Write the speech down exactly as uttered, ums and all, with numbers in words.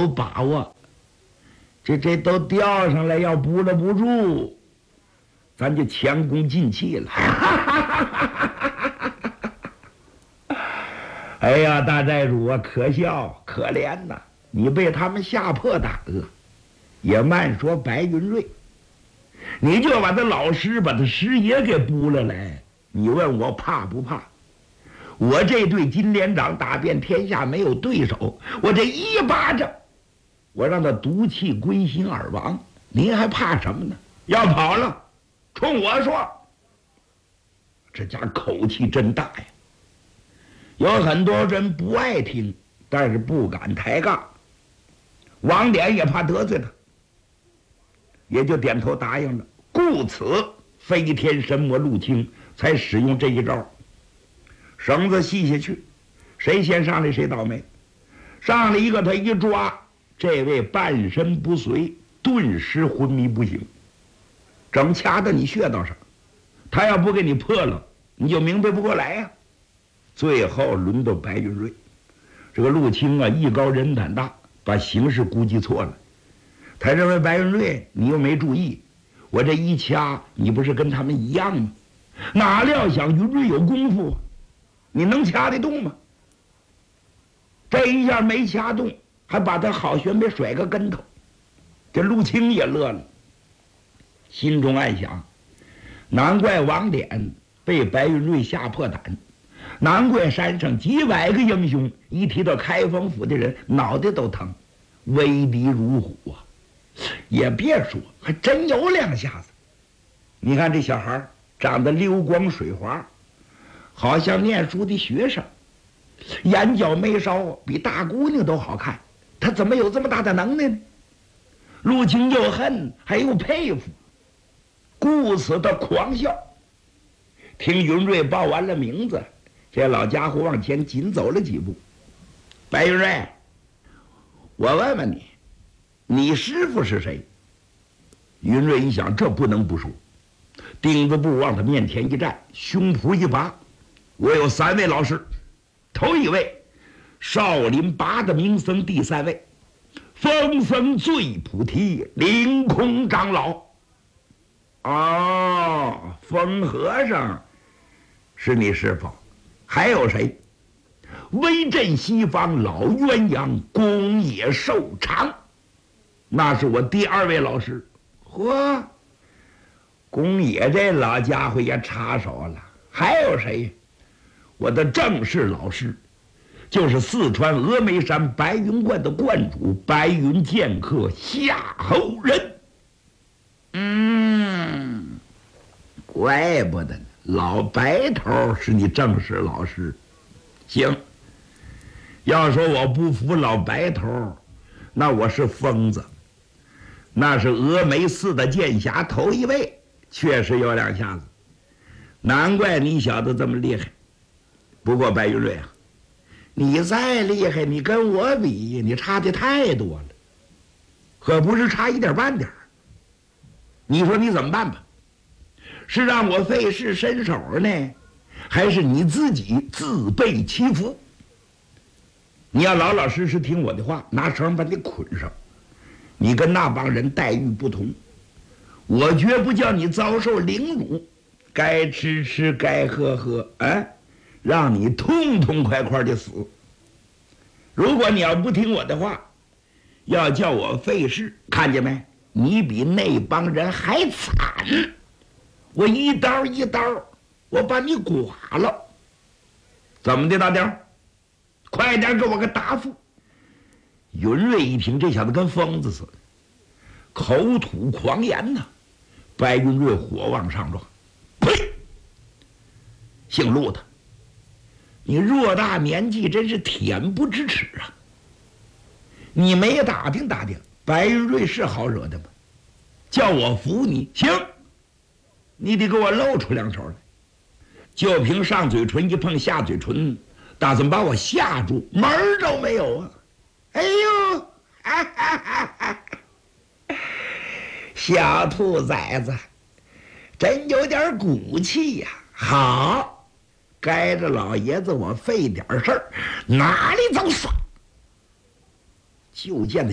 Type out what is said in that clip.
有把握。这这都钓上来，要捕了不住，咱就前功尽弃了。哎呀，大寨主啊，可笑可怜呐！你被他们吓破胆了。也慢说白云瑞，你就把他老师把他师爷给捕了来，你问我怕不怕？我这对金连长打遍天下没有对手，我这一巴掌，我让他毒气归心而亡，您还怕什么呢？要跑了，冲我说。这家口气真大呀！有很多人不爱听，但是不敢抬杠。王典也怕得罪他，也就点头答应了。故此，飞天神魔陆青才使用这一招。绳子系下去，谁先上来谁倒霉。上来一个，他一抓，这位半身不遂，顿时昏迷不醒，整掐到你穴道上。他要不给你破了，你就明白不过来呀、啊。最后轮到白云瑞，这个陆青啊，艺高人胆大，把形势估计错了。他认为白云瑞你又没注意，我这一掐，你不是跟他们一样吗？哪料想云瑞有功夫啊，你能掐得动吗？这一下没掐动，还把他好悬别甩个跟头。这陆青也乐了，心中暗想：难怪王典被白云瑞吓破胆，难怪山上几百个英雄一提到开封府的人脑袋都疼，威敌如虎啊！也别说，还真有两下子。你看这小孩长得溜光水滑，好像念书的学生，眼角眉梢比大姑娘都好看，他怎么有这么大的能耐呢？陆青又恨还又佩服，故此他狂笑。听云瑞报完了名字，这老家伙往前紧走了几步。白云瑞，我问问你，你师傅是谁？云瑞一想，这不能不说，钉子步往他面前一站，胸脯一拔，我有三位老师，头一位少林八的名僧，第三位风僧醉菩提凌空长老。哦，风和尚是你师傅，还有谁？威震西方老鸳鸯宫野寿长，那是我第二位老师。嚯，宫野这老家伙也插手了。还有谁？我的正式老师就是四川峨眉山白云观的观主白云剑客夏侯仁。嗯，怪不得呢，老白头是你正式老师。行，要说我不服老白头，那我是疯子。那是峨眉寺的剑侠头一位，确实有两下子，难怪你小子这么厉害。不过白云瑞啊，你再厉害，你跟我比，你差的太多了，可不是差一点半点。你说你怎么办吧？是让我费事伸手呢，还是你自己自备其服？你要老老实实听我的话，拿绳把你捆上。你跟那帮人待遇不同，我绝不叫你遭受凌辱，该吃吃，该喝喝，啊，让你痛痛快快的死。如果你要不听我的话，要叫我费事，看见没？你比那帮人还惨，我一刀一刀，我把你剐了。怎么的，大雕？快点给我个答复！云瑞一听，这小子跟疯子似的，口吐狂言呐。白云瑞火往上撞，呸！姓陆的，你偌大年纪，真是恬不知耻啊！你没打听打听，白云瑞是好惹的吗？叫我服你，行，你得给我露出两手来。就凭上嘴唇一碰下嘴唇，打算把我吓住，门儿都没有啊！哎呦，哈哈哈哈，小兔崽子，真有点骨气呀！好，该着老爷子我费点事儿，哪里走耍？就见